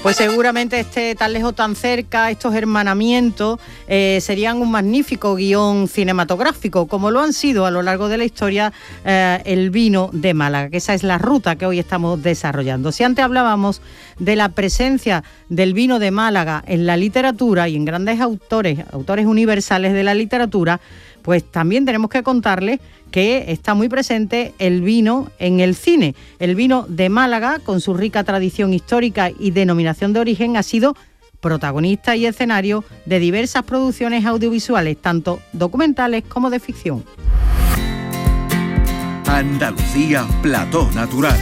Pues seguramente tan lejos, tan cerca, estos hermanamientos serían un magnífico guión cinematográfico, como lo han sido a lo largo de la historia el vino de Málaga, que esa es la ruta que hoy estamos desarrollando. Si antes hablábamos de la presencia del vino de Málaga en la literatura y en grandes autores universales de la literatura, pues también tenemos que contarles que está muy presente el vino en el cine. El vino de Málaga, con su rica tradición histórica y denominación de origen, ha sido protagonista y escenario de diversas producciones audiovisuales, tanto documentales como de ficción. Andalucía, plató natural.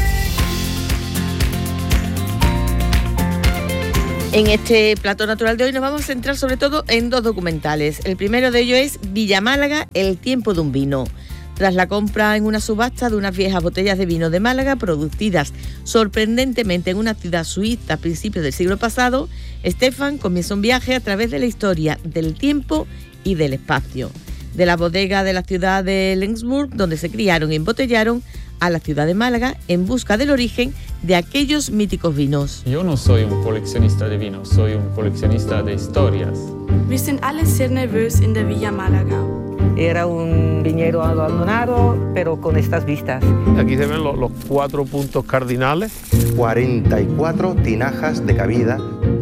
En este plató natural de hoy nos vamos a centrar sobre todo en dos documentales. El primero de ellos es Villa Málaga, el tiempo de un vino. Tras la compra en una subasta de unas viejas botellas de vino de Málaga, producidas sorprendentemente en una ciudad suiza a principios del siglo pasado, Stefan comienza un viaje a través de la historia del tiempo y del espacio. De la bodega de la ciudad de Lenzburg, donde se criaron y embotellaron, a la ciudad de Málaga en busca del origen de aquellos míticos vinos. Yo no soy un coleccionista de vinos, soy un coleccionista de historias. Wir sind alle sehr nervös in der Villa Málaga. Era un viñedo abandonado, pero con estas vistas. Aquí se ven los 4 puntos cardinales. 44 tinajas de cabida.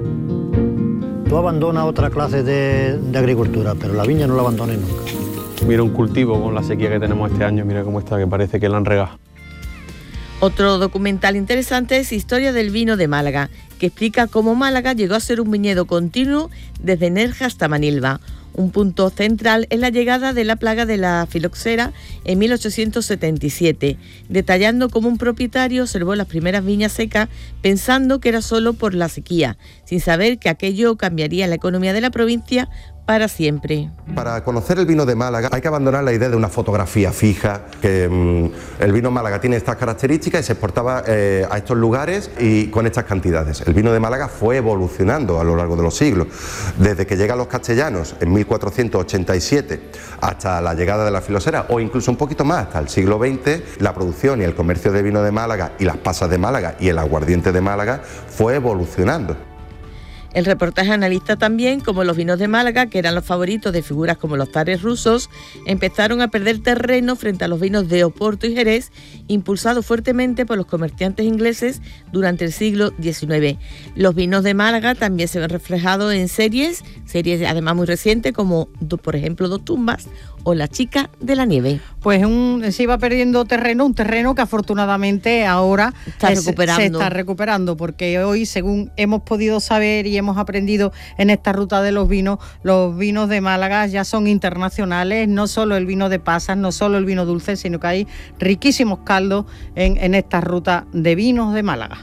Tú abandonas otra clase de agricultura, pero la viña no la abandones nunca. Mira un cultivo con la sequía que tenemos este año, mira cómo está, que parece que la han regado. Otro documental interesante es Historia del vino de Málaga, que explica cómo Málaga llegó a ser un viñedo continuo desde Nerja hasta Manilva. Un punto central es la llegada de la plaga de la filoxera en 1877, detallando cómo un propietario observó las primeras viñas secas pensando que era solo por la sequía, sin saber que aquello cambiaría la economía de la provincia para siempre. Para conocer el vino de Málaga hay que abandonar la idea de una fotografía fija, que el vino Málaga tiene estas características y se exportaba a estos lugares y con estas cantidades. El vino de Málaga fue evolucionando a lo largo de los siglos, desde que llegan los castellanos en 1487 hasta la llegada de la filoxera, o incluso un poquito más, hasta el siglo XX, la producción y el comercio de vino de Málaga y las pasas de Málaga y el aguardiente de Málaga fue evolucionando. El reportaje analiza también cómo los vinos de Málaga, que eran los favoritos de figuras como los zares rusos, empezaron a perder terreno frente a los vinos de Oporto y Jerez, impulsados fuertemente por los comerciantes ingleses durante el siglo XIX. Los vinos de Málaga también se ven reflejados en series además muy recientes, como por ejemplo Dos tumbas o La chica de la nieve. Pues se iba perdiendo un terreno que afortunadamente ahora se está recuperando, porque hoy, según hemos podido saber y hemos aprendido en esta ruta de los vinos de Málaga ya son internacionales, no solo el vino de pasas, no solo el vino dulce, sino que hay riquísimos caldos en esta ruta de vinos de Málaga.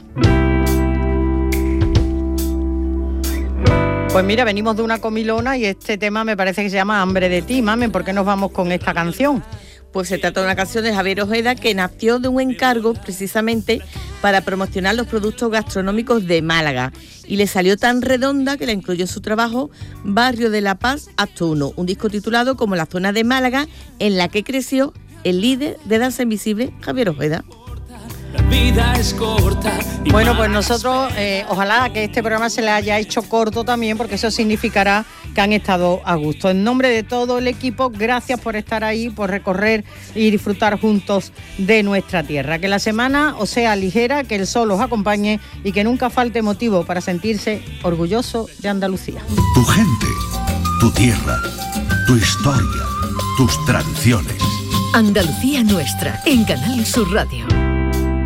Pues mira, venimos de una comilona y este tema me parece que se llama Hambre de ti, Mamen. ¿Por qué nos vamos con esta canción? Pues se trata de una canción de Javier Ojeda que nació de un encargo precisamente para promocionar los productos gastronómicos de Málaga y le salió tan redonda que la incluyó en su trabajo Barrio de la Paz Acto 1, un disco titulado como La zona de Málaga, en la que creció el líder de Danza Invisible, Javier Ojeda. La vida es corta. Bueno, pues nosotros ojalá que este programa se le haya hecho corto también, porque eso significará que han estado a gusto. En nombre de todo el equipo, gracias por estar ahí, por recorrer y disfrutar juntos de nuestra tierra. Que la semana os sea ligera, que el sol os acompañe y que nunca falte motivo para sentirse orgulloso de Andalucía. Tu gente, tu tierra, tu historia, tus tradiciones. Andalucía nuestra, en Canal Sur Radio.